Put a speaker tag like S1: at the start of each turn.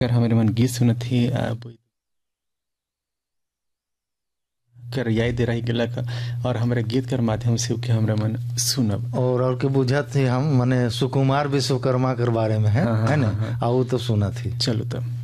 S1: अगर हमारे मन गीत सुनत ही कर याद दे रही गेला का और हमारे गीत कर माध्यम से के हमरा मन सुनब
S2: और के बुझत थी हम माने सुकुमार विश्वकर्मा के बारे में है
S1: हाँ,
S2: है ना
S1: हाँ, हाँ।
S2: आऊ तो सुनत थी।
S1: चलो तब